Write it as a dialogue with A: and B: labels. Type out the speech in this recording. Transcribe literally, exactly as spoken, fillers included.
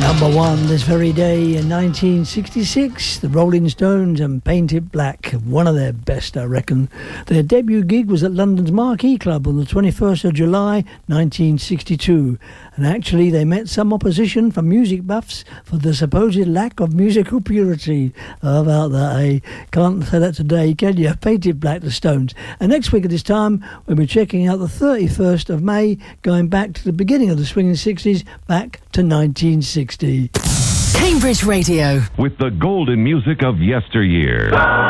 A: Number one this very day in nineteen sixty-six, the Rolling Stones and Paint It Black, one of their best, I reckon. Their debut gig was at London's Marquee Club on the twenty-first of July nineteen sixty-two, and actually they met some opposition from music buffs for the supposed lack of musical purity. How about that, eh? Can't say that today, can you? Paint It Black, the Stones. And next week at this time, we'll be checking out the thirty-first of May, going back to the beginning of the swinging sixties, back to nineteen sixty.
B: Cambridge Radio.
C: With the golden music of yesteryear.